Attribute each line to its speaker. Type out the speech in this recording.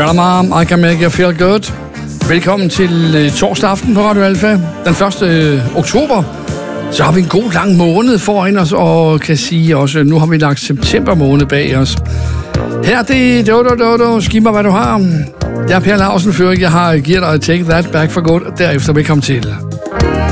Speaker 1: Shalamar, I Can Make You Feel Good. Velkommen til torsdag aften på Radio Alfa, den 1. oktober. Så har vi en god lang måned foran os, og kan sige også, nu har vi lagt september måned bag os. Her er det Dodo, giv mig hvad du har. Jeg er Per Lausen, før jeg har givet dig Take That Back for Good, og derefter velkommen til.